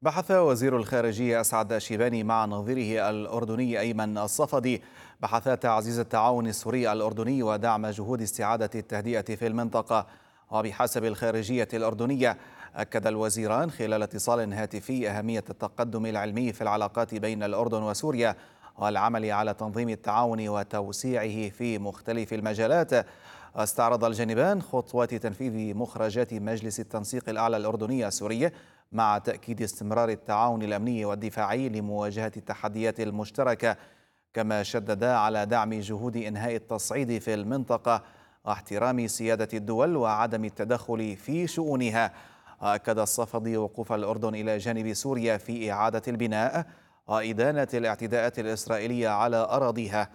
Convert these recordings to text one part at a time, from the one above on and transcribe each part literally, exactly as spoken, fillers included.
بحث وزير الخارجية أسعد شيباني مع نظيره الأردني أيمن الصفدي بحث تعزيز التعاون السوري الأردني ودعم جهود استعادة التهدئة في المنطقة. وبحسب الخارجية الأردنية، أكد الوزيران خلال اتصال هاتفي أهمية التقدم العلمي في العلاقات بين الأردن وسوريا والعمل على تنظيم التعاون وتوسيعه في مختلف المجالات. استعرض الجانبان خطوات تنفيذ مخرجات مجلس التنسيق الأعلى الأردني السوري مع تأكيد استمرار التعاون الأمني والدفاعي لمواجهة التحديات المشتركة، كما شدد على دعم جهود إنهاء التصعيد في المنطقة واحترام سيادة الدول وعدم التدخل في شؤونها. أكد الصفدي وقوف الأردن إلى جانب سوريا في إعادة البناء وإدانة الاعتداءات الإسرائيلية على أراضيها.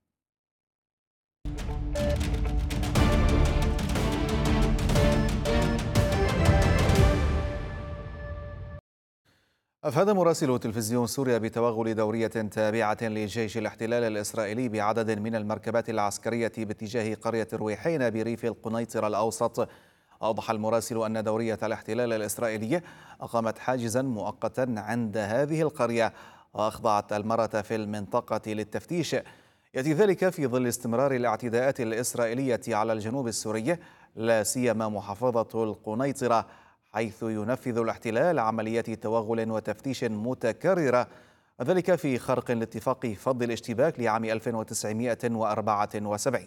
أفاد مراسل تلفزيون سوريا بتوغل دورية تابعة لجيش الاحتلال الإسرائيلي بعدد من المركبات العسكرية باتجاه قرية رويحين بريف القنيطرة الأوسط. أوضح المراسل أن دورية الاحتلال الإسرائيلي أقامت حاجزا مؤقتا عند هذه القرية وأخضعت المرة في المنطقة للتفتيش. يأتي ذلك في ظل استمرار الاعتداءات الإسرائيلية على الجنوب السوري، لا سيما محافظة القنيطرة، حيث ينفذ الاحتلال عمليات توغل وتفتيش متكررة، ذلك في خرق لاتفاق فض الاشتباك لعام ألف وتسعمائة وأربعة وسبعين.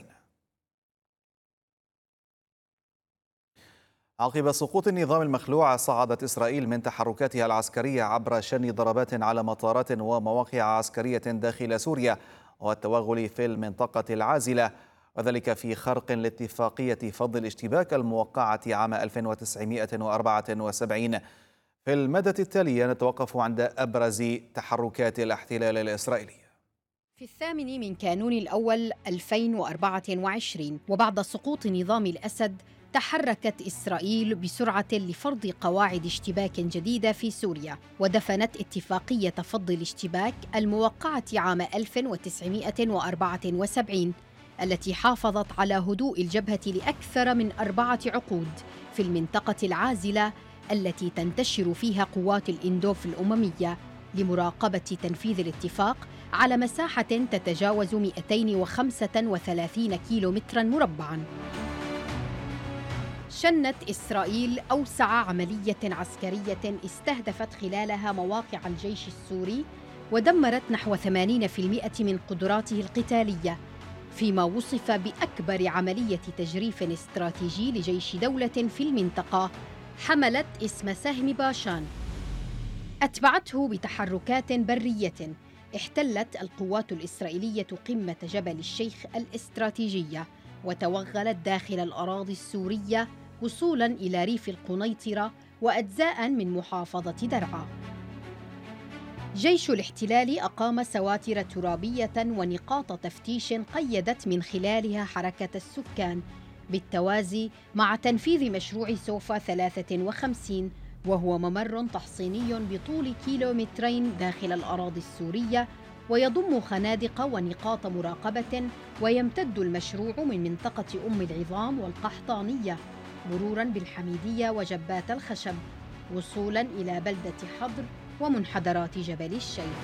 عقب سقوط النظام المخلوع، صعدت إسرائيل من تحركاتها العسكرية عبر شن ضربات على مطارات ومواقع عسكرية داخل سوريا والتوغل في المنطقة العازلة، وذلك في خرق لاتفاقية فض الاشتباك الموقعة عام ألف وتسعمائة وأربعة وسبعين. في المدى التالي نتوقف عند أبرز تحركات الاحتلال الإسرائيلي. في الثامن من كانون الأول ألفين وأربعة وعشرين، وبعد سقوط نظام الأسد، تحركت إسرائيل بسرعة لفرض قواعد اشتباك جديدة في سوريا، ودفنت اتفاقية فض الاشتباك الموقعة عام ألف وتسعمائة وأربعة وسبعين التي حافظت على هدوء الجبهة لأكثر من أربعة عقود في المنطقة العازلة التي تنتشر فيها قوات الإندوف الأممية لمراقبة تنفيذ الاتفاق على مساحة تتجاوز مئتين وخمسة وثلاثين كيلومتراً مربعاً. شنت إسرائيل أوسع عملية عسكرية استهدفت خلالها مواقع الجيش السوري ودمرت نحو ثمانين بالمئة من قدراته القتالية، فيما وصف بأكبر عملية تجريف استراتيجي لجيش دولة في المنطقة حملت اسم سهم باشان. أتبعته بتحركات برية. احتلت القوات الإسرائيلية قمة جبل الشيخ الاستراتيجية وتوغلت داخل الأراضي السورية وصولاً إلى ريف القنيطرة وأجزاء من محافظة درعا. جيش الاحتلال أقام سواتر ترابية ونقاط تفتيش قيدت من خلالها حركة السكان بالتوازي مع تنفيذ مشروع سوفا ثلاثة وخمسين، وهو ممر تحصيني بطول كيلومترين داخل الأراضي السورية ويضم خنادق ونقاط مراقبة، ويمتد المشروع من منطقة أم العظام والقحطانية مروراً بالحميدية وجبات الخشب وصولاً إلى بلدة حضر ومنحدرات جبل الشيخ.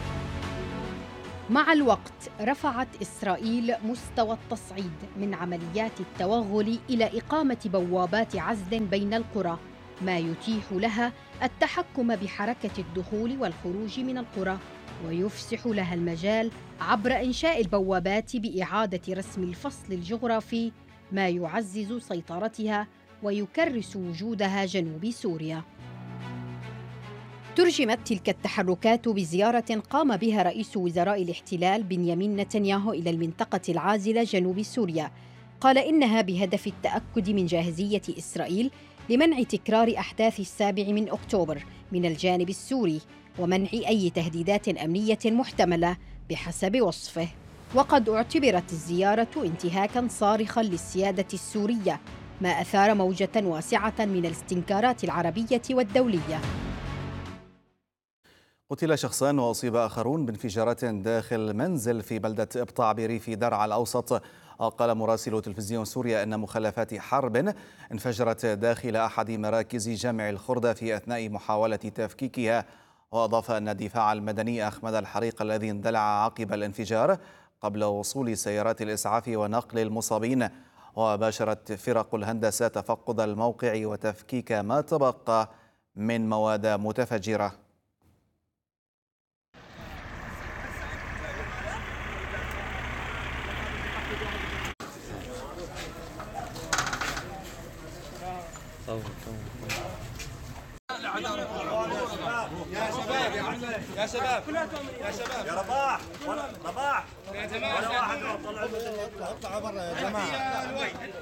مع الوقت رفعت إسرائيل مستوى التصعيد من عمليات التوغل إلى إقامة بوابات عزل بين القرى، ما يتيح لها التحكم بحركة الدخول والخروج من القرى ويفسح لها المجال عبر إنشاء البوابات بإعادة رسم الفصل الجغرافي، ما يعزز سيطرتها ويكرس وجودها جنوب سوريا. ترجمت تلك التحركات بزيارة قام بها رئيس وزراء الاحتلال بنيامين نتنياهو إلى المنطقة العازلة جنوب سوريا. قال إنها بهدف التأكد من جاهزية إسرائيل لمنع تكرار أحداث السابع من أكتوبر من الجانب السوري ومنع أي تهديدات أمنية محتملة بحسب وصفه. وقد اعتبرت الزيارة انتهاكاً صارخاً للسيادة السورية، ما أثار موجة واسعة من الاستنكارات العربية والدولية. قتل شخصان وأصيب آخرون بانفجارات داخل منزل في بلدة إبطاع بريف درعا الأوسط. قال مراسل تلفزيون سوريا أن مخلفات حرب انفجرت داخل أحد مراكز جمع الخردة في أثناء محاولة تفكيكها. وأضاف أن الدفاع المدني أخمد الحريق الذي اندلع عقب الانفجار قبل وصول سيارات الإسعاف ونقل المصابين. وباشرت فرق الهندسة تفقد الموقع وتفكيك ما تبقى من مواد متفجرة. يا شباب يا شباب يا شباب يا رباح رباح يا جماعه ولا واحد طلعوا اطلعوا برا يا جماعه.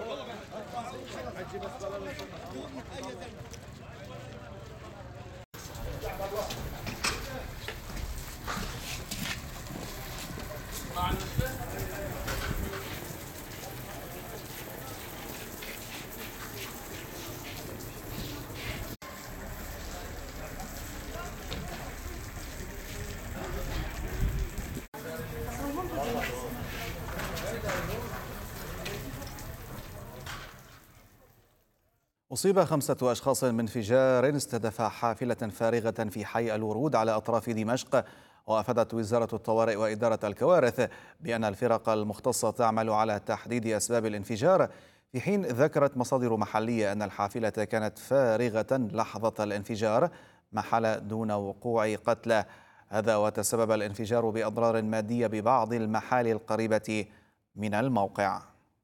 أصيب خمسة أشخاص من انفجار استهدف حافلة فارغة في حي الورود على أطراف دمشق. وأفادت وزارة الطوارئ وإدارة الكوارث بأن الفرق المختصة تعمل على تحديد أسباب الانفجار، في حين ذكرت مصادر محلية أن الحافلة كانت فارغة لحظة الانفجار ما حل دون وقوع قتلى. هذا وتسبب الانفجار بأضرار مادية ببعض المحال القريبة من الموقع.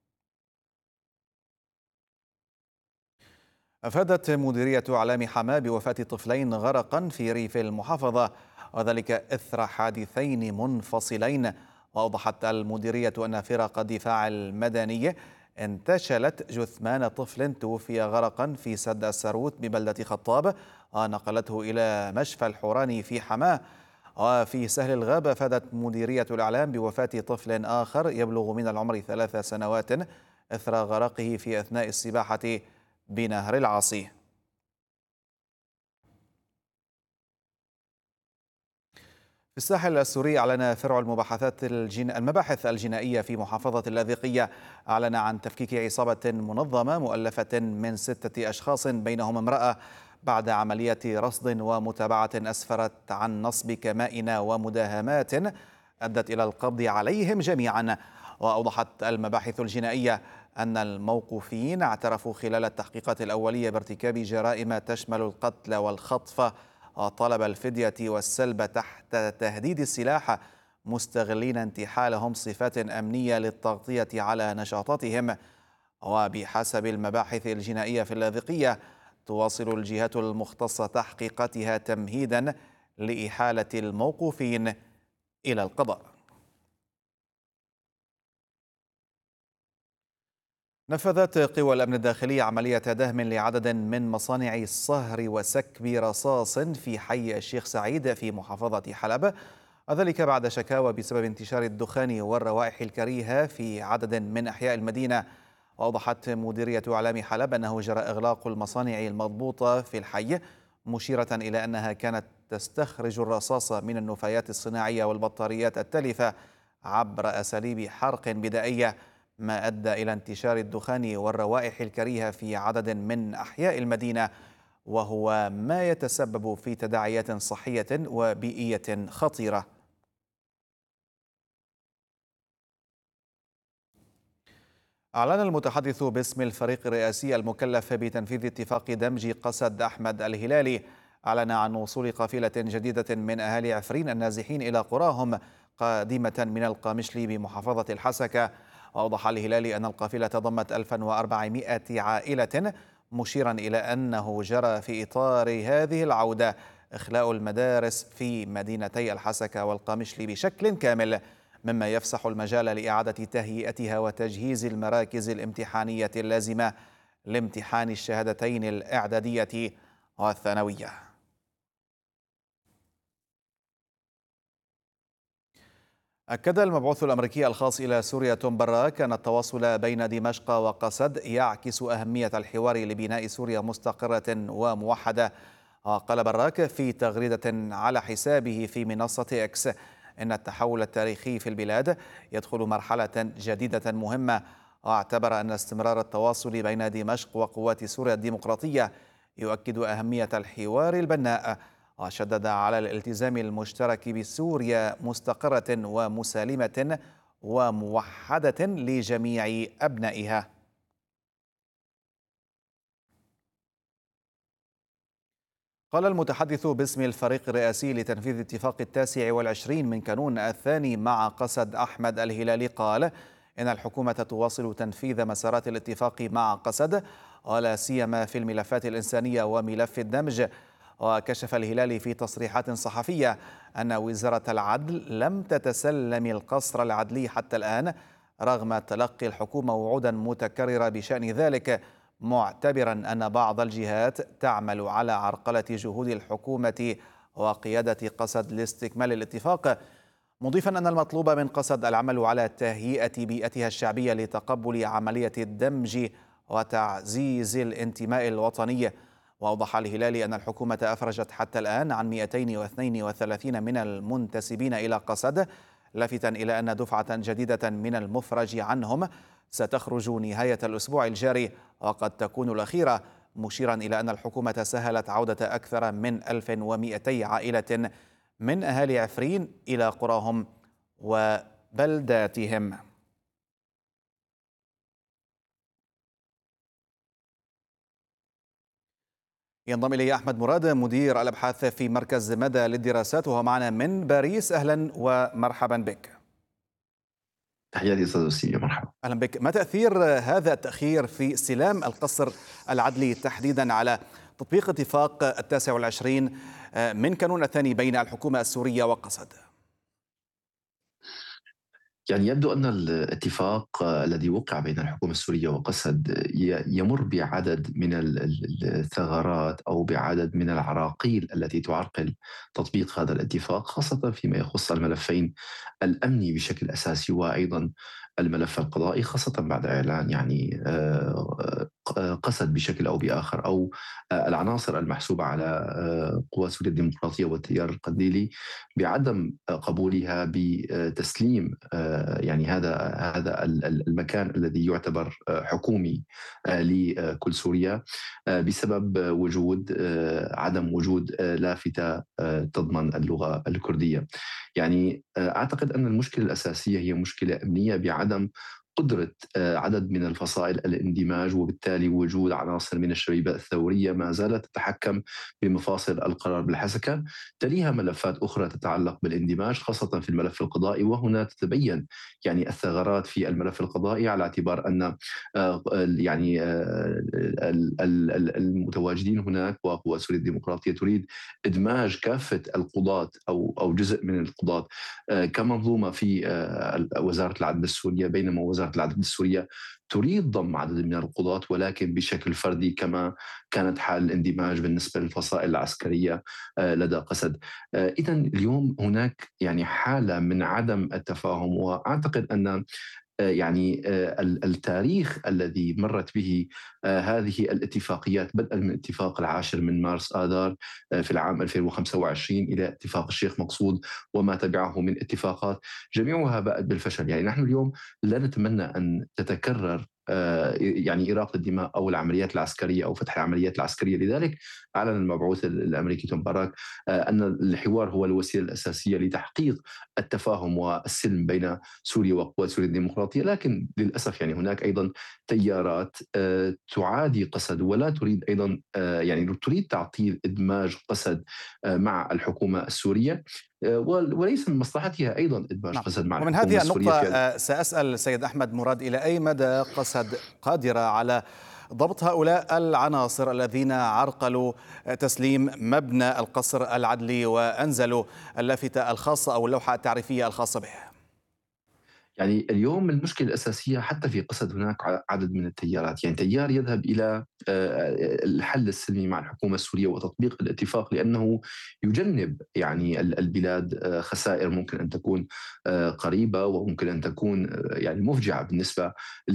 أفادت مديرية إعلام حماة بوفاة طفلين غرقا في ريف المحافظة، وذلك إثر حادثين منفصلين. وأوضحت المديرية أن فرق الدفاع المدني انتشلت جثمان طفل توفي غرقا في سد السروت ببلدة خطاب ونقلته إلى مشفى الحوراني في حماة. وفي سهل الغابة أفادت مديرية الإعلام بوفاة طفل آخر يبلغ من العمر ثلاث سنوات إثر غرقه في أثناء السباحة بنهر العاصي. في الساحل السوري أعلن فرع المباحثات الجن... المباحث الجنائية في محافظة اللاذقية أعلن عن تفكيك عصابة منظمة مؤلفة من ستة أشخاص بينهم امرأة بعد عملية رصد ومتابعة أسفرت عن نصب كمائن ومداهمات أدت إلى القبض عليهم جميعا. وأوضحت المباحث الجنائية أن الموقوفين اعترفوا خلال التحقيقات الأولية بارتكاب جرائم تشمل القتل والخطف وطلب الفدية والسلب تحت تهديد السلاح، مستغلين انتحالهم صفات أمنية للتغطية على نشاطاتهم. وبحسب المباحث الجنائية في اللاذقية تواصل الجهات المختصة تحقيقاتها تمهيدا لإحالة الموقوفين إلى القضاء. نفذت قوى الأمن الداخلي عملية دهم لعدد من مصانع الصهر وسكب رصاص في حي الشيخ سعيد في محافظة حلب، وذلك بعد شكاوى بسبب انتشار الدخان والروائح الكريهة في عدد من أحياء المدينة. وأوضحت مديرية إعلام حلب أنه جرى إغلاق المصانع المضبوطة في الحي، مشيرة إلى أنها كانت تستخرج الرصاص من النفايات الصناعية والبطاريات التالفة عبر أساليب حرق بدائية، ما أدى إلى انتشار الدخان والروائح الكريهة في عدد من أحياء المدينة، وهو ما يتسبب في تداعيات صحية وبيئية خطيرة. أعلن المتحدث باسم الفريق الرئاسي المكلف بتنفيذ اتفاق دمج قسد أحمد الهلالي أعلن عن وصول قافلة جديدة من أهالي عفرين النازحين إلى قراهم قادمة من القامشلي بمحافظة الحسكة. وأوضح الهلالي أن القافلة ضمت ألف وأربعمائة عائلة، مشيرا إلى أنه جرى في إطار هذه العودة إخلاء المدارس في مدينتي الحسكة والقامشلي بشكل كامل، مما يفسح المجال لإعادة تهيئتها وتجهيز المراكز الامتحانية اللازمة لامتحان الشهادتين الإعدادية والثانوية. أكد المبعوث الأمريكي الخاص إلى سوريا توم براك أن التواصل بين دمشق وقسد يعكس أهمية الحوار لبناء سوريا مستقرة وموحدة. وقال براك في تغريدة على حسابه في منصة إكس إن التحول التاريخي في البلاد يدخل مرحلة جديدة مهمة، واعتبر أن استمرار التواصل بين دمشق وقوات سوريا الديمقراطية يؤكد أهمية الحوار البناء، وشدد على الالتزام المشترك بسوريا مستقرة ومسالمة وموحدة لجميع أبنائها. قال المتحدث باسم الفريق الرئاسي لتنفيذ اتفاق التاسع والعشرين من كانون الثاني مع قسد أحمد الهلالي قال إن الحكومة تواصل تنفيذ مسارات الاتفاق مع قسد ولا سيما في الملفات الإنسانية وملف الدمج. وكشف الهلالي في تصريحات صحفية أن وزارة العدل لم تتسلم القصر العدلي حتى الآن رغم تلقي الحكومة وعودا متكررة بشأن ذلك، معتبرا أن بعض الجهات تعمل على عرقلة جهود الحكومة وقيادة قسد لاستكمال الاتفاق، مضيفا أن المطلوب من قسد العمل على تهيئة بيئتها الشعبية لتقبل عملية الدمج وتعزيز الانتماء الوطني. وأوضح الهلالي أن الحكومة أفرجت حتى الآن عن مئتين واثنين وثلاثين من المنتسبين إلى قسد، لافتا إلى أن دفعة جديدة من المفرج عنهم ستخرج نهاية الأسبوع الجاري وقد تكون الأخيرة، مشيرا إلى أن الحكومة سهلت عودة أكثر من ألف ومئتي عائلة من أهالي عفرين إلى قراهم وبلداتهم. ينضم إلي أحمد مراد مدير الأبحاث في مركز مدى للدراسات وهو معنا من باريس. أهلا ومرحبا بك. تحياتي أستاذ وسيم، مرحبا. أهلا بك. ما تأثير هذا التأخير في استلام القصر العدلي تحديدا على تطبيق اتفاق التاسع والعشرين من كانون الثاني بين الحكومة السورية وقسد؟ يعني يبدو أن الاتفاق الذي وقع بين الحكومة السورية وقسد يمر بعدد من الثغرات أو بعدد من العراقيل التي تعرقل تطبيق هذا الاتفاق، خاصة فيما يخص الملفين الأمني بشكل أساسي وأيضا الملف القضائي، خاصة بعد إعلان يعني قسد بشكل أو بآخر أو العناصر المحسوبة على قوات سوريا الديمقراطية والتيار القنديلي بعدم قبولها بتسليم يعني هذا هذا المكان الذي يعتبر حكومي لكل سوريا بسبب وجود عدم وجود لافتة تضمن اللغة الكردية. يعني أعتقد أن المشكلة الأساسية هي مشكلة أمنية بعدم قدرة عدد من الفصائل الاندماج، وبالتالي وجود عناصر من الشبيبة الثورية ما زالت تتحكم بمفاصل القرار بالحسكة. تليها ملفات أخرى تتعلق بالاندماج خاصة في الملف القضائي، وهنا تتبين يعني الثغرات في الملف القضائي على اعتبار أن يعني المتواجدين هناك وقوات سوريا الديمقراطية تريد إدماج كافة القضاة أو أو جزء من القضاة كمنظومة في وزارة العدل السورية، بينما وزارة العدل السورية تريد ضم عدد من القضاة ولكن بشكل فردي كما كانت حال الاندماج بالنسبة للفصائل العسكرية لدى قسد. إذن اليوم هناك يعني حالة من عدم التفاهم، وأعتقد أن يعني التاريخ الذي مرت به هذه الاتفاقيات بدءا من اتفاق العاشر من مارس آذار في العام ألفين وخمسة وعشرين إلى اتفاق الشيخ مقصود وما تبعه من اتفاقات، جميعها بأت بالفشل. يعني نحن اليوم لا نتمنى أن تتكرر يعني إراقة الدماء أو العمليات العسكرية أو فتح العمليات العسكرية. لذلك أعلن المبعوث الأمريكي توم باراك أن الحوار هو الوسيلة الأساسية لتحقيق التفاهم والسلم بين سوريا وقوات سوريا الديمقراطية. لكن للأسف يعني هناك أيضا تيارات تعادي قسد ولا تريد أيضا يعني تريد تعطيل إدماج قسد مع الحكومة السورية، وليس من مصلحتها أيضا إدماج قسد مع ومن الحكومة السورية. ومن هذه النقطة سأسأل سيد أحمد مراد، إلى أي مدى قسد قادرة على ضبط هؤلاء العناصر الذين عرقلوا تسليم مبنى القصر العدلي وأنزلوا اللافتة الخاصة أو اللوحة التعريفية الخاصة به؟ يعني اليوم المشكلة الأساسية حتى في قسد هناك ع- عدد من التيارات، يعني تيار يذهب إلى آه، الحل السلمي مع الحكومة السورية وتطبيق الاتفاق لأنه يجنب يعني ال- البلاد آه، خسائر ممكن أن تكون آه، قريبة وممكن أن تكون آه، يعني مفجعة بالنسبة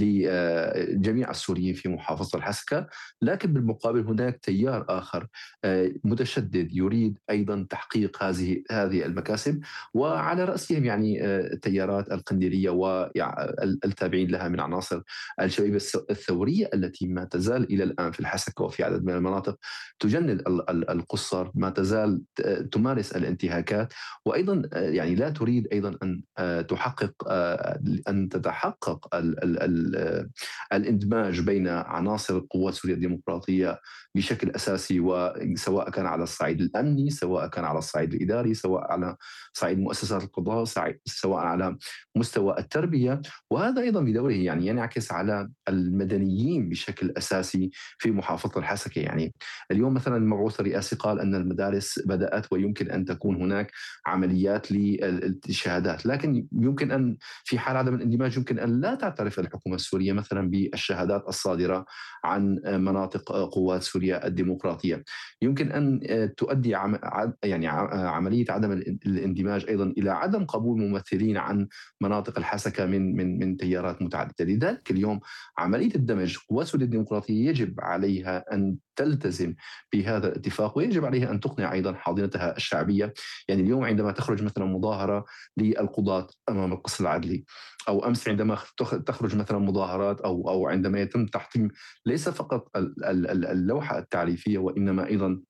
لجميع السوريين في محافظة الحسكة. لكن بالمقابل هناك تيار آخر آه، متشدد يريد أيضا تحقيق هذه هذه المكاسب، وعلى رأسهم يعني آه، التيارات القنديلية والتابعين لها من عناصر الشبيبة الثورية التي ما تزال إلى الآن في الحسكة وفي عدد من المناطق تجند ال- ال- القصر، ما تزال ت- تمارس الانتهاكات، وأيضا آه، يعني لا تريد أيضا أن آه، تحقق آه، أن تتحقق ال ال ال آه، الاندماج بين عناصر القوات السورية الديمقراطية بشكل أساسي، وسواء كان على الصعيد الأمني، سواء كان على الصعيد الإداري، سواء على صعيد مؤسسات القضاء، سواء على مستوى التربية. وهذا أيضا بدوره يعني ينعكس على المدنيين بشكل أساسي في محافظة الحسكة. يعني اليوم مثلا المبعوث الرئاسي قال أن المدارس بدأت ويمكن أن تكون هناك عمليات للشهادات، لكن يمكن أن في حال عدم الاندماج يمكن أن لا تعترف الحكومة السورية مثلا بالشهادات الصادرة عن مناطق قوات سوريا الديمقراطية. يمكن أن تؤدي عم يعني عملية عدم الاندماج أيضا إلى عدم قبول ممثلين عن مناطق الحسكة من من من تيارات متعددة. لذلك اليوم عملية الدمج قوات سوريا الديمقراطية يجب عليها أن تلتزم بهذا الاتفاق، ويجب عليها أن تقنع أيضا حاضنتها الشعبية. يعني اليوم عندما تخرج مثلا مظاهرة للقضاة أمام القصر العدلي، أو أمس عندما تخرج مثلا مظاهرات أو أو عندما يتم تحطيم ليس فقط اللوحة التعريفية وإنما أيضا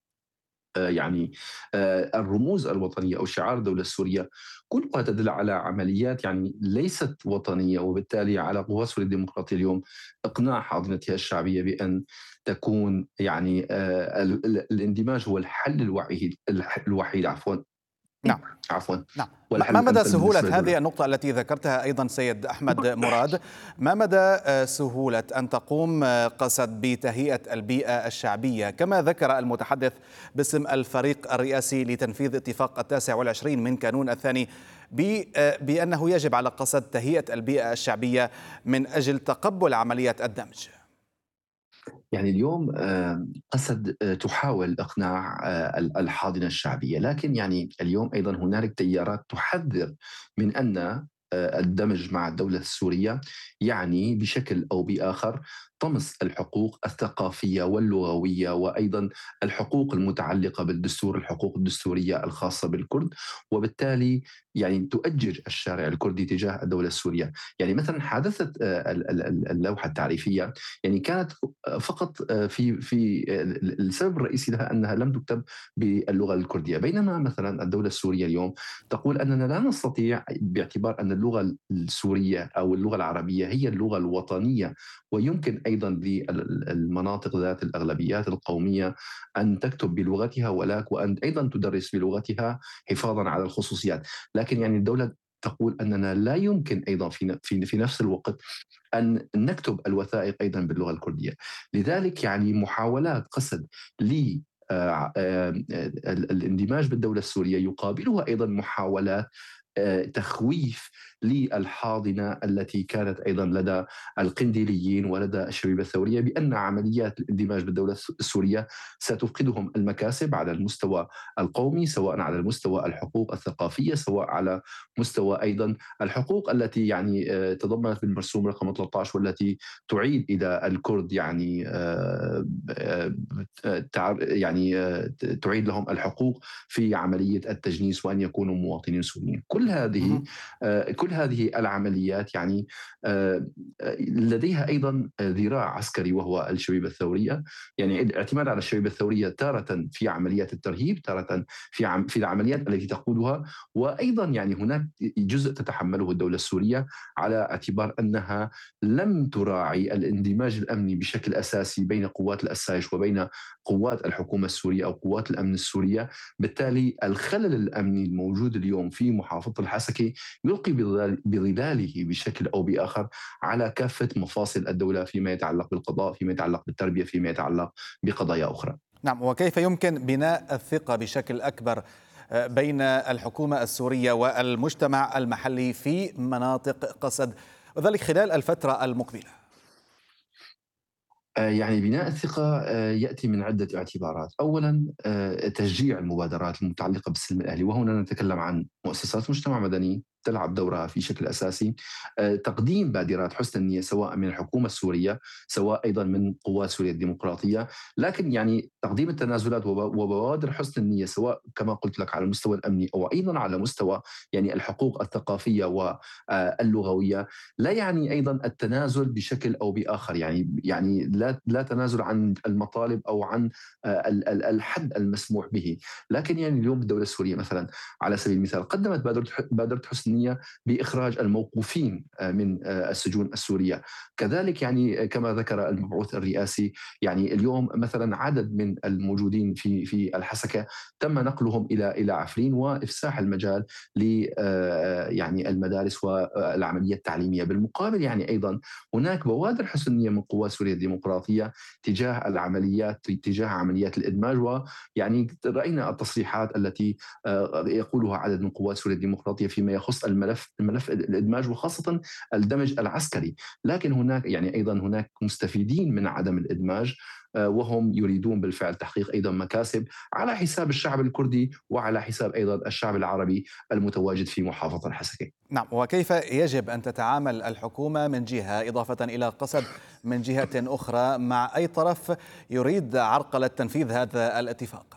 يعني الرموز الوطنية أو شعار الدولة السورية، كلها تدل على عمليات يعني ليست وطنية، وبالتالي على قوات سوريا الديمقراطية اليوم إقناع حاضنتها الشعبية بأن تكون يعني الاندماج هو الحل الوحيد الوحيد عفوا نعم. عفوا نعم. والحل ما مدى الأمثل سهولة بالنسبة هذه للدولة. النقطة التي ذكرتها أيضا سيد أحمد مراد؟ ما مدى سهولة أن تقوم قسد بتهيئة البيئة الشعبية كما ذكر المتحدث باسم الفريق الرئاسي لتنفيذ اتفاق التاسع والعشرين من كانون الثاني بأنه يجب على قسد تهيئة البيئة الشعبية من أجل تقبل عملية الدمج؟ يعني اليوم قسد تحاول إقناع الحاضنة الشعبية، لكن يعني اليوم أيضا هنالك تيارات تحذر من أن الدمج مع الدولة السورية يعني بشكل أو بآخر طمس الحقوق الثقافية واللغوية وأيضا الحقوق المتعلقة بالدستور، الحقوق الدستورية الخاصة بالكرد، وبالتالي يعني تؤجج الشارع الكردي تجاه الدولة السورية. يعني مثلا حادثة اللوحة التعريفية يعني كانت فقط في في السبب الرئيسي لها أنها لم تكتب باللغة الكردية، بينما مثلا الدولة السورية اليوم تقول أننا لا نستطيع باعتبار أن اللغة السورية أو اللغة العربية هي اللغة الوطنية، ويمكن أيضا للمناطق ذات الأغلبيات القومية أن تكتب بلغتها ولكن وأن أيضا تدرس بلغتها حفاظا على الخصوصيات. لكن يعني الدولة تقول أننا لا يمكن أيضا في في في نفس الوقت أن نكتب الوثائق أيضا باللغة الكردية. لذلك يعني محاولات قسد ل الاندماج بالدولة السورية يقابلها أيضا محاولات تخويف للحاضنة التي كانت أيضا لدى القنديليين ولدى الشبيبة الثورية بأن عمليات الاندماج بالدولة السورية ستفقدهم المكاسب على المستوى القومي، سواء على المستوى الحقوق الثقافية، سواء على مستوى أيضا الحقوق التي يعني تضمنت بالمرسوم رقم ثلاثة عشر والتي تعيد إلى الكرد يعني يعني تعيد لهم الحقوق في عملية التجنيس وأن يكونوا مواطنين سوريين. كل هذه كل هذه العمليات يعني لديها أيضا ذراع عسكري وهو الشبيبة الثورية، يعني الاعتماد على الشبيبة الثورية تارة في عمليات الترهيب، تارة في في العمليات التي تقودها، وأيضا يعني هناك جزء تتحمله الدولة السورية على اعتبار أنها لم تراعي الاندماج الأمني بشكل أساسي بين قوات الأسايش وبين قوات الحكومة السورية أو قوات الأمن السورية. بالتالي الخلل الأمني الموجود اليوم في محافظة الحسكة يلقي بظلاله بشكل أو بآخر على كافة مفاصل الدولة فيما يتعلق بالقضاء، فيما يتعلق بالتربية، فيما يتعلق بقضايا أخرى. نعم. وكيف يمكن بناء الثقة بشكل أكبر بين الحكومة السورية والمجتمع المحلي في مناطق قسد، وذلك خلال الفترة المقبلة؟ يعني بناء الثقة يأتي من عدة اعتبارات. أولا تشجيع المبادرات المتعلقة بالسلم الأهلي، وهنا نتكلم عن مؤسسات مجتمع مدني تلعب دورها في شكل أساسي. تقديم بادرات حسن النية سواء من الحكومة السورية سواء أيضا من قوات سوريا الديمقراطية، لكن يعني تقديم التنازلات وبوادر حسن النية سواء كما قلت لك على المستوى الأمني أو أيضا على مستوى يعني الحقوق الثقافية واللغوية، لا يعني أيضا التنازل بشكل أو بآخر. يعني يعني لا لا تنازل عن المطالب أو عن الحد المسموح به. لكن يعني اليوم الدولة السورية مثلا على سبيل المثال قدمت بادرة حسن النية بإخراج الموقوفين من السجون السورية. كذلك يعني كما ذكر المبعوث الرئاسي، يعني اليوم مثلا عدد من الموجودين في في الحسكة تم نقلهم إلى إلى عفرين وإفساح المجال ل يعني المدارس والعملية التعليمية. بالمقابل يعني أيضا هناك بوادر حسن النية من قوات سوريا الديمقراطية تجاه العمليات تجاه عمليات الإدماج، ويعني رأينا التصريحات التي يقولها عدد من قوات سوريا الديمقراطية فيما يخص الملف الملف الإدماج وخاصة الدمج العسكري. لكن هناك يعني أيضا هناك مستفيدين من عدم الإدماج، وهم يريدون بالفعل تحقيق أيضا مكاسب على حساب الشعب الكردي وعلى حساب أيضا الشعب العربي المتواجد في محافظة الحسكة. نعم، وكيف يجب أن تتعامل الحكومة من جهة إضافة إلى قسد من جهة أخرى مع أي طرف يريد عرقلة تنفيذ هذا الاتفاق؟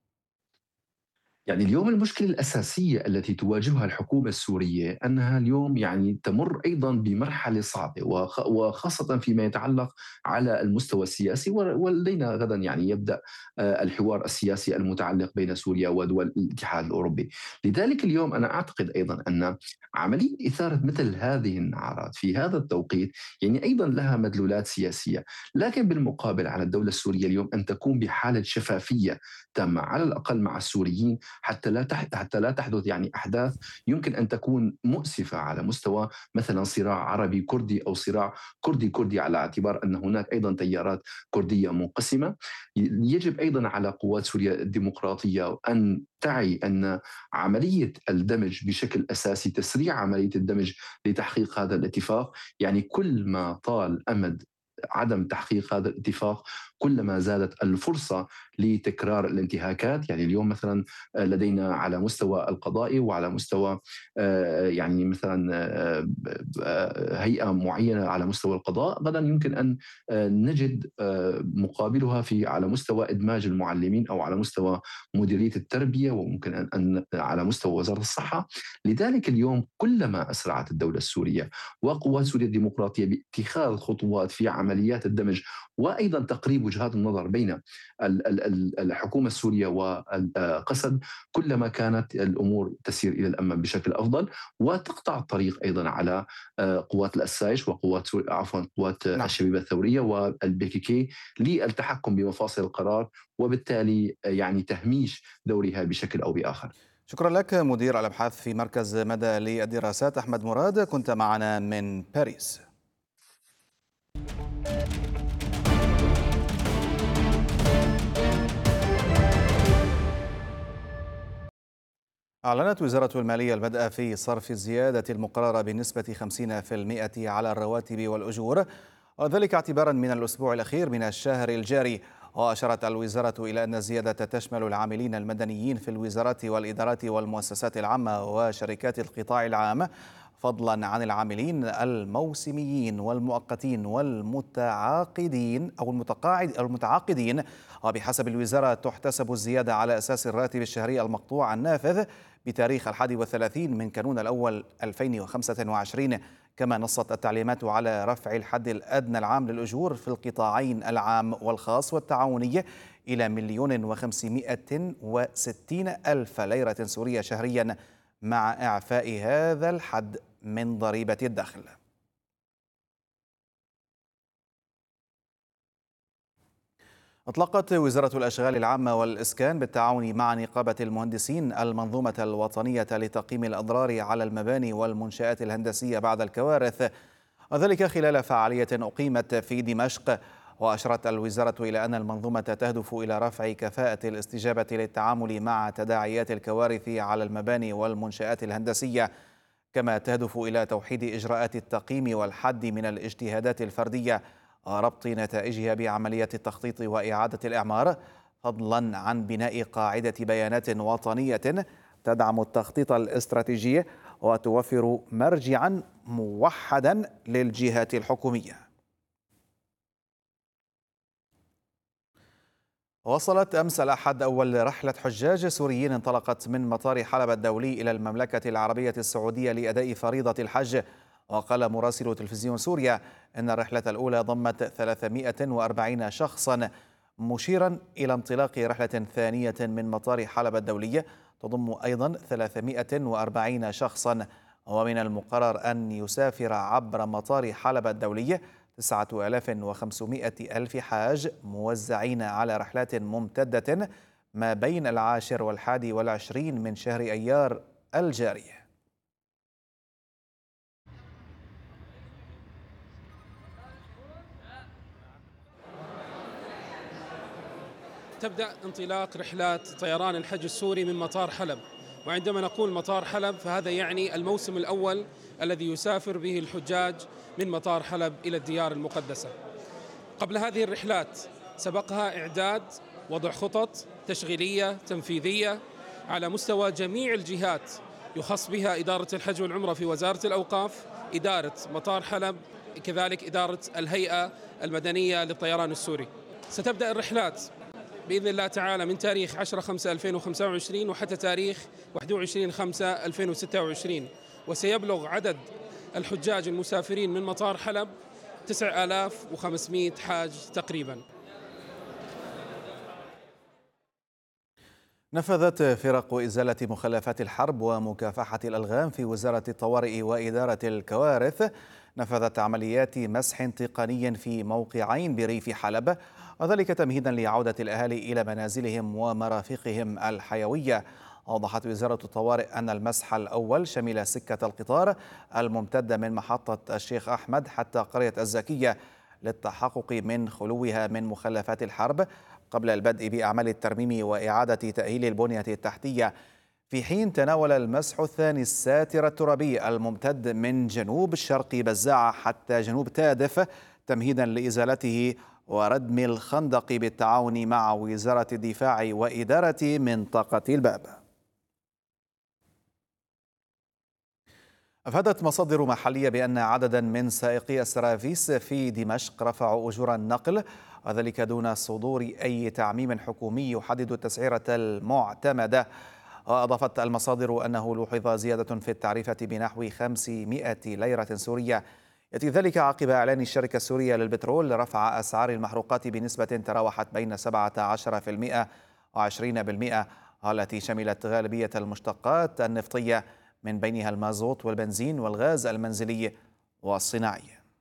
يعني اليوم المشكلة الأساسية التي تواجهها الحكومة السورية أنها اليوم يعني تمر أيضا بمرحلة صعبة، وخاصة فيما يتعلق على المستوى السياسي، ولدينا غدا يعني يبدأ الحوار السياسي المتعلق بين سوريا ودول الاتحاد الأوروبي. لذلك اليوم أنا أعتقد أيضا أن عملية إثارة مثل هذه النعرات في هذا التوقيت يعني أيضا لها مدلولات سياسية، لكن بالمقابل على الدولة السورية اليوم أن تكون بحالة شفافية تامة على الأقل مع السوريين حتى لا حتى لا تحدث يعني أحداث يمكن أن تكون مؤسفة على مستوى مثلا صراع عربي كردي أو صراع كردي كردي، على اعتبار أن هناك أيضا تيارات كردية منقسمة. يجب أيضا على قوات سوريا الديمقراطية أن تعي أن عملية الدمج بشكل أساسي، تسريع عملية الدمج لتحقيق هذا الاتفاق، يعني كل ما طال أمد عدم تحقيق هذا الاتفاق كلما زادت الفرصة لتكرار الانتهاكات. يعني اليوم مثلا لدينا على مستوى القضائي وعلى مستوى يعني مثلا هيئة معينة على مستوى القضاء، غدا يمكن أن نجد مقابلها في على مستوى إدماج المعلمين أو على مستوى مديرية التربية، وممكن أن على مستوى وزارة الصحة. لذلك اليوم كلما أسرعت الدولة السورية وقوات سوريا الديمقراطية باتخاذ خطوات في عمليات الدمج وأيضا تقريب وجهات النظر بين الحكومة السورية وقسد، كلما كانت الأمور تسير إلى الأمام بشكل أفضل وتقطع الطريق أيضا على قوات الأسايش وقوات عفوا قوات نعم. الشبيبة الثورية والبي كي كي للتحكم بمفاصل القرار، وبالتالي يعني تهميش دورها بشكل أو بآخر. شكرا لك مدير الأبحاث في مركز مدى للدراسات أحمد مراد، كنت معنا من باريس. أعلنت وزارة المالية البدء في صرف الزيادة المقررة بنسبة خمسين بالمئة على الرواتب والأجور، وذلك اعتبارا من الأسبوع الأخير من الشهر الجاري. وأشارت الوزارة إلى أن الزيادة تشمل العاملين المدنيين في الوزارات والإدارات والمؤسسات العامة وشركات القطاع العام، فضلا عن العاملين الموسميين والمؤقتين والمتعاقدين أو المتقاعد المتعاقدين. وبحسب الوزارة تحتسب الزيادة على أساس الراتب الشهري المقطوع النافذ بتاريخ الحادي والثلاثين من كانون الأول ألفين وخمسة وعشرين. كما نصت التعليمات على رفع الحد الأدنى العام للأجور في القطاعين العام والخاص والتعاوني إلى مليون وخمسمائة وستين ألف ليرة سورية شهريا، مع إعفاء هذا الحد من ضريبة الدخل. أطلقت وزارة الأشغال العامة والإسكان بالتعاون مع نقابة المهندسين المنظومة الوطنية لتقييم الأضرار على المباني والمنشآت الهندسية بعد الكوارث، وذلك خلال فعالية أقيمت في دمشق. وأشارت الوزارة إلى أن المنظومة تهدف إلى رفع كفاءة الاستجابة للتعامل مع تداعيات الكوارث على المباني والمنشآت الهندسية، كما تهدف إلى توحيد إجراءات التقييم والحد من الاجتهادات الفردية وربط نتائجها بعملية التخطيط وإعادة الإعمار، فضلا عن بناء قاعدة بيانات وطنية تدعم التخطيط الاستراتيجي وتوفر مرجعا موحدا للجهات الحكومية. وصلت أمس الأحد أول رحلة حجاج سوريين انطلقت من مطار حلب الدولي إلى المملكة العربية السعودية لأداء فريضة الحج. وقال مراسل تلفزيون سوريا أن الرحلة الأولى ضمت ثلاثمائة وأربعين شخصا، مشيرا إلى انطلاق رحلة ثانية من مطار حلب الدولي تضم أيضا ثلاثمائة وأربعين شخصا. ومن المقرر أن يسافر عبر مطار حلب الدولي تسعة آلاف وخمسمائة ألف حاج موزعين على رحلات ممتدة ما بين العاشر والحادي والعشرين من شهر أيار الجاري. تبدأ انطلاق رحلات طيران الحج السوري من مطار حلب. وعندما نقول مطار حلب فهذا يعني الموسم الأول الذي يسافر به الحجاج من مطار حلب إلى الديار المقدسة. قبل هذه الرحلات سبقها إعداد وضع خطط تشغيلية تنفيذية على مستوى جميع الجهات يخص بها إدارة الحج والعمرة في وزارة الأوقاف، إدارة مطار حلب، كذلك إدارة الهيئة المدنية للطيران السوري. ستبدأ الرحلات بإذن الله تعالى من تاريخ عشرة خمسة ألفين وخمسة وعشرين وحتى تاريخ واحد وعشرين خمسة ألفين وستة وعشرين، وسيبلغ عدد الحجاج المسافرين من مطار حلب تسعة آلاف وخمسمائة حاج تقريبا. نفذت فرق إزالة مخلفات الحرب ومكافحة الألغام في وزارة الطوارئ وإدارة الكوارث نفذت عمليات مسح تقني في موقعين بريف حلب، وذلك تمهيدا لعودة الأهالي إلى منازلهم ومرافقهم الحيوية. أوضحت وزارة الطوارئ أن المسح الأول شمل سكة القطار الممتدة من محطة الشيخ أحمد حتى قرية الزكية للتحقق من خلوها من مخلفات الحرب قبل البدء بأعمال الترميم وإعادة تأهيل البنية التحتية، في حين تناول المسح الثاني الساتر الترابي الممتد من جنوب شرق بزاعة حتى جنوب تادف تمهيدا لإزالته وردم الخندق بالتعاون مع وزارة الدفاع وإدارة منطقة الباب. أفادت مصادر محلية بأن عددا من سائقي السرافيس في دمشق رفعوا أجور النقل، وذلك دون صدور أي تعميم حكومي يحدد التسعيرة المعتمدة. وأضافت المصادر أنه لوحظ زيادة في التعريفة بنحو خمسمائة ليرة سورية، يأتي ذلك عقب إعلان الشركة السورية للبترول رفع أسعار المحروقات بنسبة تراوحت بين سبعة عشر بالمئة وعشرين بالمئة، التي شملت غالبية المشتقات النفطية من بينها المازوت والبنزين والغاز المنزلي والصناعي.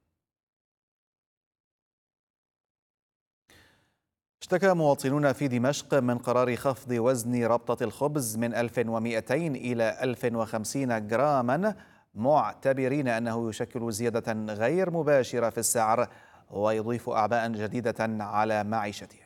اشتكى مواطنون في دمشق من قرار خفض وزن ربطة الخبز من ألف ومئتين إلى ألف وخمسين جراما، معتبرين أنه يشكل زيادة غير مباشرة في السعر ويضيف أعباء جديدة على معيشتهم.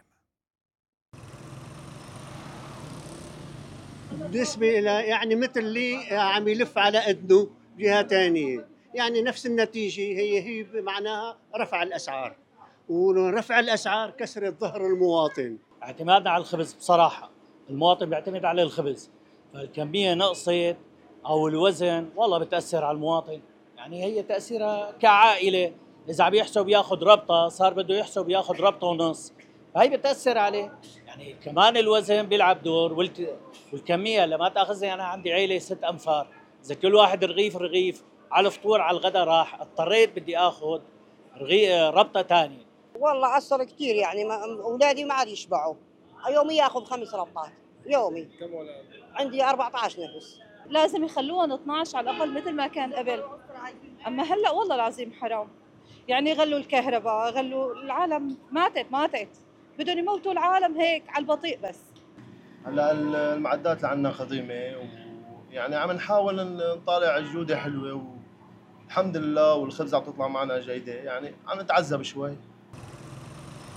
بالنسبة إلى يعني مثل اللي عم يلف على أذنه جهة ثانية، يعني نفس النتيجة هي هي معناها رفع الأسعار، ورفع الأسعار كسر ظهر المواطن. اعتمادنا على الخبز بصراحة، المواطن بيعتمد على الخبز، فالكمية نقصت أو الوزن والله بتأثر على المواطن. يعني هي تأثيرها كعائلة، إذا عم يحسب ياخذ ربطة صار بده يحسب ياخذ ربطة ونص، فهي بتأثر عليه. يعني كمان الوزن بيلعب دور، والكمية لما تأخذها. أنا عندي عيلة ست أنفار، إذا كل واحد رغيف رغيف على الفطور على الغداء راح، اضطريت بدي آخذ رغيف ربطة تانية. والله أثر كثير، يعني أولادي ما عاد يشبعوا، يومي ياخذ خمس ربطات يومي. كم أولاد؟ عندي أربعة عشر نفس. لازم يخلوهم اثنعش على الأقل مثل ما كان قبل، أما هلأ والله العظيم حرام. يعني غلوا الكهرباء، غلوا العالم، ماتت ماتت بدهم يموتوا العالم هيك على البطيء. بس هلا المعدات اللي عندنا خضيمه، ويعني عم نحاول نطالع الجوده حلوه والحمد لله، والخبز عم تطلع معنا جيده، يعني عم نتعذب شوي.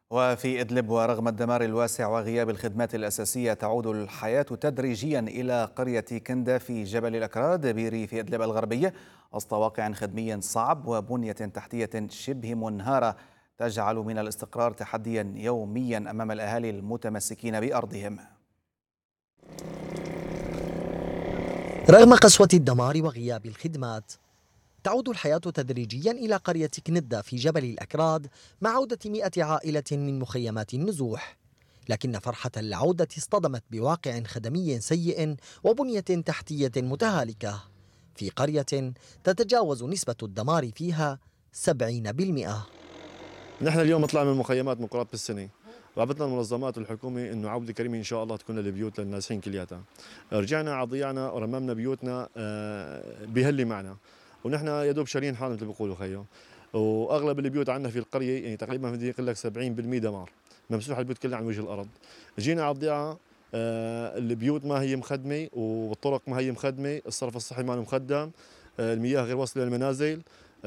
وفي إدلب ورغم الدمار الواسع وغياب الخدمات الأساسية تعود الحياة تدريجيا إلى قرية كندا في جبل الأكراد بريف إدلب الغربية وسط واقع خدمي صعب وبنية تحتية شبه منهارة تجعل من الاستقرار تحديا يوميا أمام الأهالي المتمسكين بأرضهم. رغم قسوة الدمار وغياب الخدمات تعود الحياة تدريجيا إلى قرية كندا في جبل الأكراد مع عودة مئة عائلة من مخيمات النزوح، لكن فرحة العودة اصطدمت بواقع خدمي سيء وبنية تحتية متهالكة في قرية تتجاوز نسبة الدمار فيها سبعين بالمئة. نحن اليوم طلعنا من المخيمات من قرابة السنة، رابطنا المنظمات والحكومة انه عودة كريمة ان شاء الله تكون للبيوت للنازحين كلياتها. رجعنا على ضيعنا ورممنا بيوتنا بهلي معنا، ونحن يا دوب شارين حالنا مثل ما بيقولوا خيو، واغلب البيوت عندنا في القريه يعني تقريبا بدي اقول لك سبعين بالمئة دمار، ممسوحه البيوت كلها عن وجه الارض. جينا على الضيعه البيوت ما هي مخدمه والطرق ما هي مخدمه، الصرف الصحي ما مخدم، المياه غير واصله للمنازل،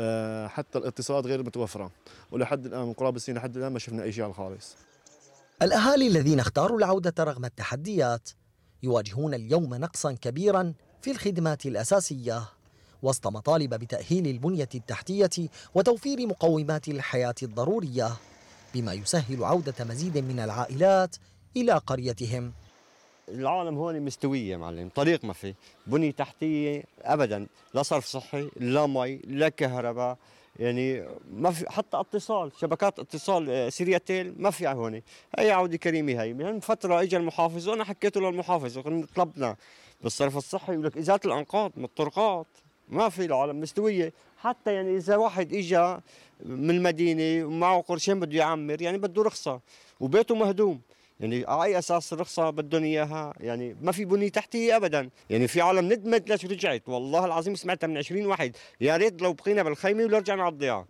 حتى الاتصالات غير متوفره، ولحد الان من قرابه السنين لحد الان ما شفنا اي شيء على الخالص. الاهالي الذين اختاروا العوده رغم التحديات يواجهون اليوم نقصا كبيرا في الخدمات الاساسيه وسط مطالب بتأهيل البنية التحتية وتوفير مقومات الحياة الضرورية، بما يسهل عودة مزيد من العائلات إلى قريتهم. العالم هون مستوية معلم، طريق ما في، بنية تحتية أبدا، لا صرف صحي، لا مي، لا كهرباء، يعني ما في حتى اتصال، شبكات اتصال سريتيل ما في هون. هي عودة كريمة هي، من فترة اجى المحافظ وانا حكيت له المحافظ وكنا طلبنا بالصرف الصحي يقول لك ازالة الانقاض من الطرقات. ما في، العالم مستوية، حتى يعني إذا واحد إجا من المدينة ومعه قرشين بده يعمر يعني بده رخصة وبيته مهدوم، يعني على أي أساس الرخصة بدهم إياها؟ يعني ما في بنية تحتية أبدا، يعني في عالم ندمت ليش رجعت، والله العظيم سمعتها من عشرين واحد، يا ريت لو بقينا بالخيمة ولا رجعنا على الضياع.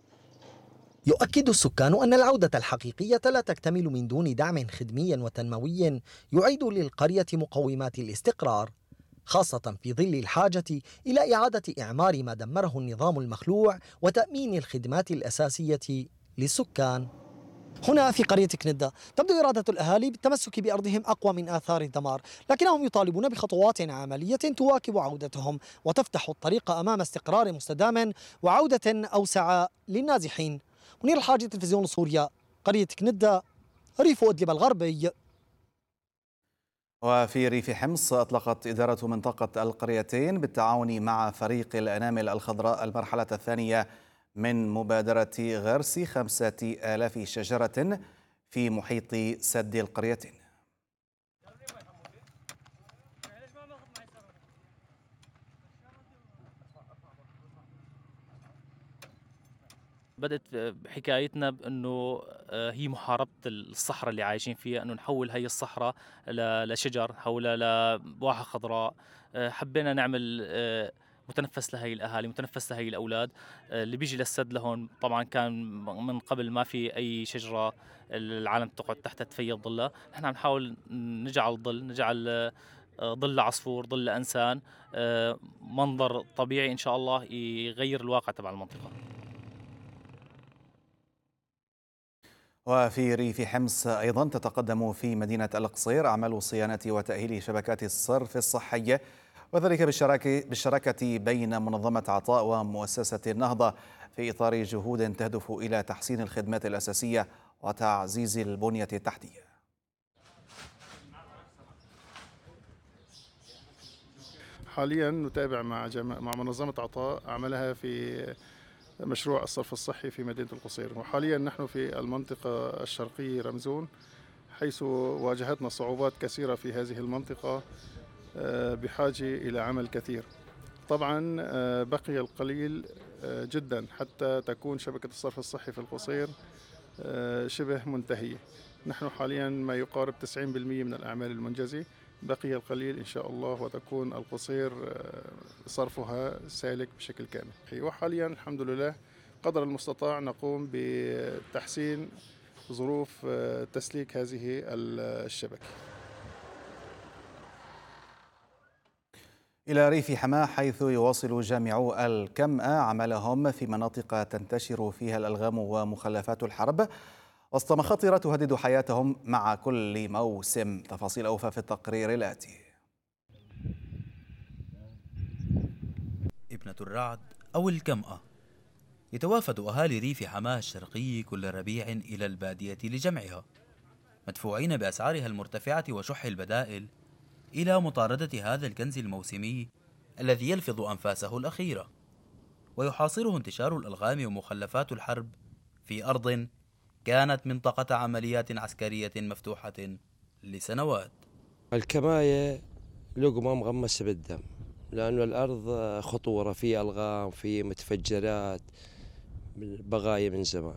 يؤكد السكان أن العودة الحقيقية لا تكتمل من دون دعم خدمي وتنموي يعيد للقرية مقومات الاستقرار، خاصة في ظل الحاجة إلى إعادة إعمار ما دمره النظام المخلوع وتأمين الخدمات الأساسية للسكان. هنا في قرية كندا تبدو إرادة الأهالي بالتمسك بأرضهم أقوى من آثار الدمار، لكنهم يطالبون بخطوات عملية تواكب عودتهم وتفتح الطريق أمام استقرار مستدام وعودة أوسع للنازحين. منير الحاجي، تلفزيون سوريا، قرية كندا، ريف إدلب الغربي. وفي ريف حمص أطلقت إدارة منطقة القريتين بالتعاون مع فريق الأنامل الخضراء المرحلة الثانية من مبادرة غرس خمسة آلاف شجرة في محيط سد القريتين. بدأت حكايتنا بأنه هي محاربة الصحراء اللي عايشين فيها، أنه نحول هي الصحراء لشجر، نحولها لواحة خضراء. حبينا نعمل متنفس لهي الأهالي، متنفس لهي الأولاد اللي بيجي للسد لهون. طبعا كان من قبل ما في أي شجرة العالم تقعد تحت تفيض ظلها، نحن عم نحاول نجعل ظل، نجعل ظل عصفور، ظل إنسان، منظر طبيعي إن شاء الله يغير الواقع تبع المنطقة. وفي ريف حمص أيضا تتقدم في مدينة القصير أعمال صيانة وتأهيل شبكات الصرف الصحية، وذلك بالشراكة, بالشراكة بين منظمة عطاء ومؤسسة النهضة في إطار جهود تهدف إلى تحسين الخدمات الأساسية وتعزيز البنية التحتية. حاليا نتابع مع جم... مع منظمة عطاء عملها في مشروع الصرف الصحي في مدينة القصير، وحاليا نحن في المنطقة الشرقية رمزون، حيث واجهتنا صعوبات كثيرة في هذه المنطقة بحاجة إلى عمل كثير. طبعا بقي القليل جدا حتى تكون شبكة الصرف الصحي في القصير شبه منتهية. نحن حاليا ما يقارب تسعين بالمئة من الأعمال المنجزة، بقي القليل إن شاء الله وتكون القصير صرفها سالك بشكل كامل. وحاليا الحمد لله قدر المستطاع نقوم بتحسين ظروف تسليك هذه الشبكة. إلى ريف حماة، حيث يواصل جامعو الكمأة عملهم في مناطق تنتشر فيها الألغام ومخلفات الحرب، وسط مخاطر تهدد حياتهم مع كل موسم. تفاصيل أوفى في التقرير الآتي. ابنة الرعد أو الكمأة، يتوافد أهالي ريف حماه الشرقي كل ربيع إلى البادية لجمعها، مدفوعين بأسعارها المرتفعة وشح البدائل إلى مطاردة هذا الكنز الموسمي الذي يلفظ أنفاسه الأخيرة، ويحاصره انتشار الألغام ومخلفات الحرب في أرض كانت منطقة عمليات عسكرية مفتوحة لسنوات. الكماية لقمة مغمسة بالدم، لأنه الأرض خطورة، في ألغام، في متفجرات، بغاية من زمان.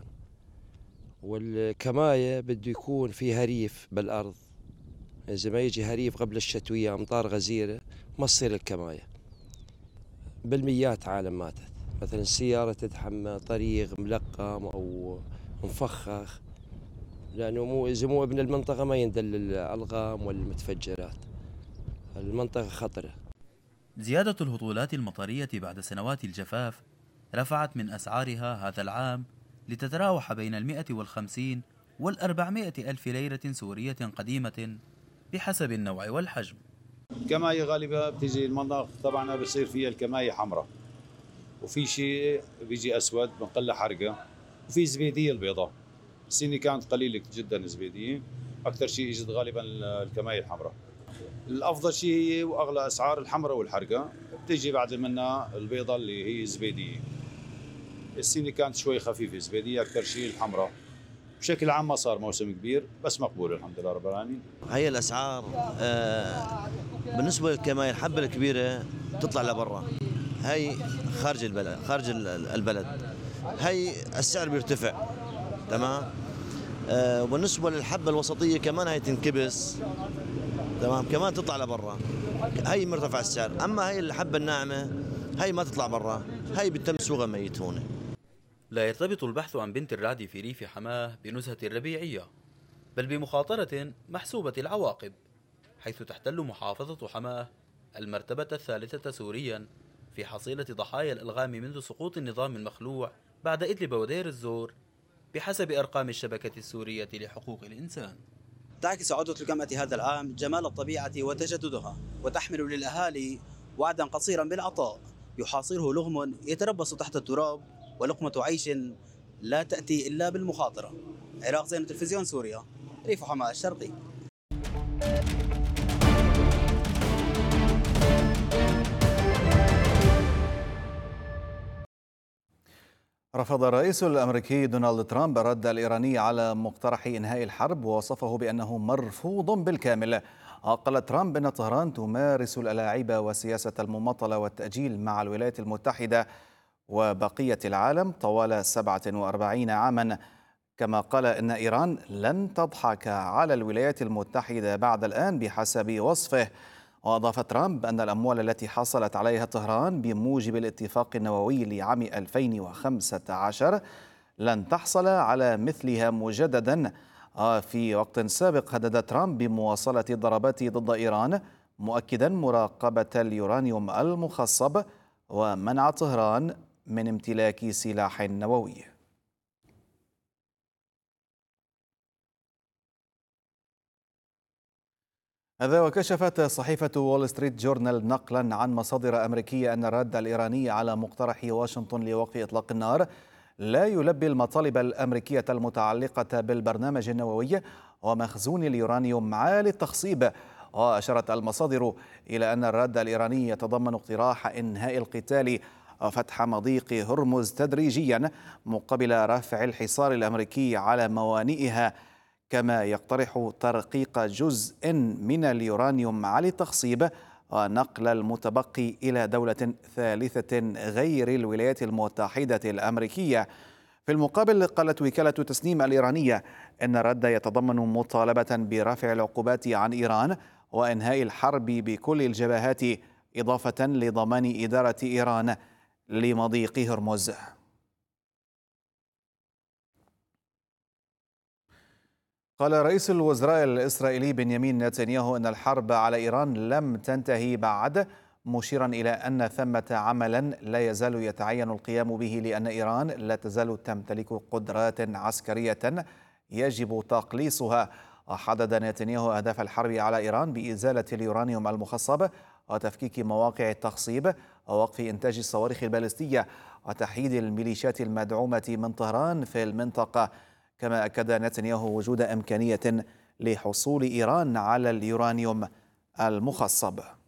والكماية بده يكون في هريف بالأرض، إذا ما يجي هريف قبل الشتوية أمطار غزيرة ما تصير الكماية. بالميات عالم ماتت، مثلا السيارة تدحم طريق ملقم أو مفخخ، لأنه مو إذا مو ابن المنطقة ما يندل الألغام والمتفجرات. المنطقة خطرة. زيادة الهطولات المطرية بعد سنوات الجفاف رفعت من أسعارها هذا العام لتتراوح بين المئة والخمسين والأربعمائة ألف ليرة سورية قديمة بحسب النوع والحجم. الكماية غالبا بتيجي المناطق تبعنا بصير فيها الكماية حمراء، وفي شيء بيجي أسود بنقلها حرقة، وفي زبيدية البيضاء. السنة كانت قليلة جدا زبيدية، أكثر شيء إجت غالبا الكماية الحمراء. الأفضل شيء هي وأغلى أسعار الحمراء والحرقة، بتيجي بعد منها البيضاء اللي هي زبيدية. السنة كانت شوي خفيفة زبيدية، أكثر شيء الحمراء. بشكل عام ما صار موسم كبير بس مقبول الحمد لله رب العالمين. هي الأسعار آه بالنسبة للكماية الحبة الكبيرة تطلع لبرا، هي خارج البلد خارج البلد هي السعر بيرتفع تمام. آه وبالنسبة للحبة الوسطية كمان هي تنكبس تمام، كمان تطلع لبرا، هي مرتفع السعر. أما هي الحبة الناعمة هي ما تطلع برا، هي بتم سوقها ميت هون. لا يرتبط البحث عن بنت الرعد في ريف حماه بنزهة الربيعية، بل بمخاطرة محسوبة العواقب، حيث تحتل محافظة حماه المرتبة الثالثة سوريا في حصيلة ضحايا الألغام منذ سقوط النظام المخلوع بعد إدلب ودير الزور بحسب أرقام الشبكة السورية لحقوق الإنسان. تعكس عودة الكمأة هذا العام جمال الطبيعة وتجددها، وتحمل للأهالي وعدا قصيرا بالعطاء يحاصره لغم يتربص تحت التراب، ولقمة عيش لا تأتي إلا بالمخاطرة. عراق زين، تلفزيون سوريا، ريف حماه الشرقي. رفض الرئيس الأمريكي دونالد ترامب الرد الإيراني على مقترح إنهاء الحرب ووصفه بأنه مرفوض بالكامل. قال ترامب أن طهران تمارس الألاعيب وسياسة المماطلة والتأجيل مع الولايات المتحدة وبقية العالم طوال سبعة وأربعين عاما، كما قال أن إيران لن تضحك على الولايات المتحدة بعد الآن بحسب وصفه. وأضاف ترامب أن الأموال التي حصلت عليها طهران بموجب الاتفاق النووي لعام ألفين وخمسة عشر لن تحصل على مثلها مجددا. في وقت سابق هدد ترامب بمواصلة الضربات ضد إيران، مؤكدا مراقبة اليورانيوم المخصب ومنع طهران من امتلاك سلاح نووي. هذا وكشفت صحيفة وول ستريت جورنال نقلا عن مصادر أمريكية أن الرد الإيراني على مقترح واشنطن لوقف إطلاق النار لا يلبي المطالب الأمريكية المتعلقة بالبرنامج النووي ومخزون اليورانيوم عالي التخصيب. وأشارت المصادر إلى أن الرد الإيراني يتضمن اقتراح إنهاء القتال وفتح مضيق هرمز تدريجيا مقابل رفع الحصار الأمريكي على موانئها، كما يقترح ترقيق جزء من اليورانيوم عالي التخصيب ونقل المتبقي إلى دولة ثالثة غير الولايات المتحدة الأمريكية. في المقابل قالت وكالة تسنيم الإيرانية أن الرد يتضمن مطالبة برفع العقوبات عن إيران وإنهاء الحرب بكل الجبهات، إضافة لضمان إدارة إيران لمضيق هرمز. قال رئيس الوزراء الإسرائيلي بنيامين نتنياهو أن الحرب على إيران لم تنتهي بعد، مشيرا إلى أن ثمة عملا لا يزال يتعين القيام به لأن إيران لا تزال تمتلك قدرات عسكرية يجب تقليصها. وحدد نتنياهو أهداف الحرب على إيران بإزالة اليورانيوم المخصب وتفكيك مواقع التخصيب ووقف إنتاج الصواريخ البالستية وتحييد الميليشيات المدعومة من طهران في المنطقة. كما أكد نتنياهو وجود إمكانية لحصول إيران على اليورانيوم المخصب.